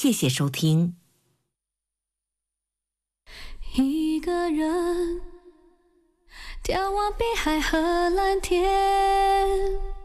谢谢收听。 一个人眺望碧海和蓝天。